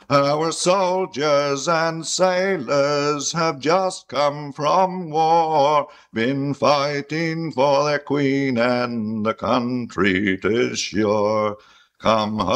Our soldiers and sailors have just come from war, been fighting for their queen and the country 'tis sure. Come